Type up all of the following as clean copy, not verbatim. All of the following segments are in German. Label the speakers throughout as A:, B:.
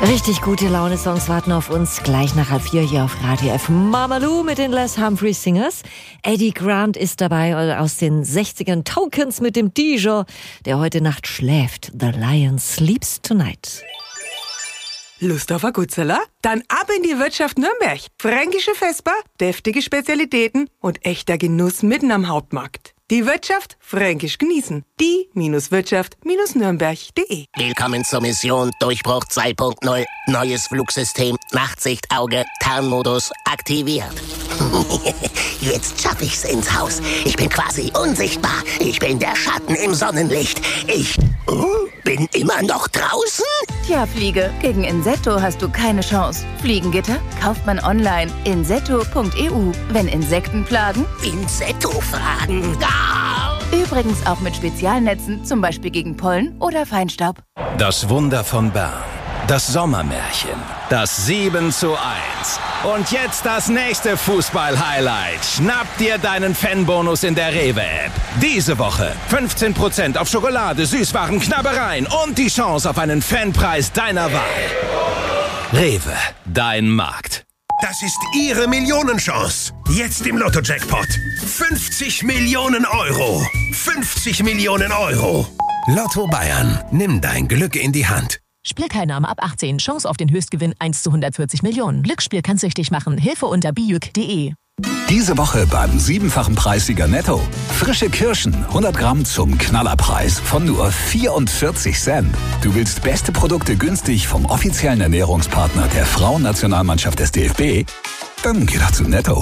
A: Richtig gute Laune-Songs warten auf uns gleich nach 3:30 hier auf Radio F. Mamalu mit den Les Humphreys Singers. Eddie Grant ist dabei aus den 60ern. Tokens mit dem DJ, der heute Nacht schläft. The Lion Sleeps Tonight.
B: Lust auf ein Gutzeller? Dann ab in die Wirtschaft Nürnberg. Fränkische Vesper, deftige Spezialitäten und echter Genuss mitten am Hauptmarkt. Die Wirtschaft fränkisch genießen. Die-Wirtschaft-Nürnberg.de.
C: Willkommen zur Mission Durchbruch 2.0. Neues Flugsystem, Nachtsichtauge, Tarnmodus aktiviert. Jetzt schaffe ich's ins Haus. Ich bin quasi unsichtbar. Ich bin der Schatten im Sonnenlicht. Ich bin immer noch draußen?
D: Tja, Fliege, gegen Insetto hast du keine Chance. Fliegengitter kauft man online. Insetto.eu. Wenn Insekten plagen?
C: Insetto-Fragen.
D: Übrigens auch mit Spezialnetzen, zum Beispiel gegen Pollen oder Feinstaub.
E: Das Wunder von Bern. Das Sommermärchen. Das 7:1. Und jetzt das nächste Fußball-Highlight. Schnapp dir deinen Fanbonus in der Rewe-App. Diese Woche 15% auf Schokolade, Süßwaren, Knabbereien und die Chance auf einen Fanpreis deiner Wahl. Rewe, dein Markt.
F: Das ist Ihre Millionenchance. Jetzt im Lotto-Jackpot. 50 Millionen Euro. 50 Millionen Euro. Lotto Bayern. Nimm dein Glück in die Hand.
G: Spielteilnahme ab 18. Chance auf den Höchstgewinn 1:140 Millionen. Glücksspiel kann süchtig machen. Hilfe unter bijuk.de.
H: Diese Woche beim 7-fachen Preissieger Netto. Frische Kirschen, 100 Gramm zum Knallerpreis von nur 44 Cent. Du willst beste Produkte günstig vom offiziellen Ernährungspartner der Frauennationalmannschaft des DFB? Dann geh doch zu Netto.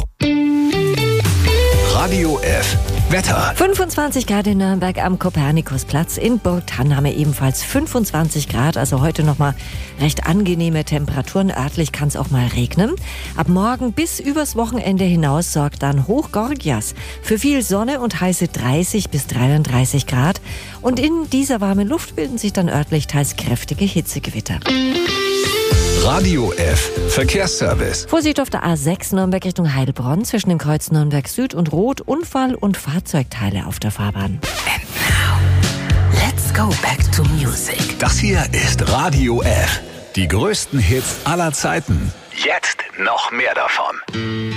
H: Radio F. Wetter.
A: 25 Grad in Nürnberg am Kopernikusplatz. In Burgthann haben wir ebenfalls 25 Grad. Also heute nochmal recht angenehme Temperaturen. Örtlich kann es auch mal regnen. Ab morgen bis übers Wochenende hinaus sorgt dann Hochgorgias für viel Sonne und heiße 30 bis 33 Grad. Und in dieser warmen Luft bilden sich dann örtlich teils kräftige Hitzegewitter.
H: Radio F. Verkehrsservice.
A: Vorsicht auf der A6 Nürnberg Richtung Heilbronn zwischen dem Kreuz Nürnberg Süd und Rot. Unfall und Fahrzeugteile auf der Fahrbahn.
I: And now, let's go back to music.
H: Das hier ist Radio F. Die größten Hits aller Zeiten. Jetzt noch mehr davon.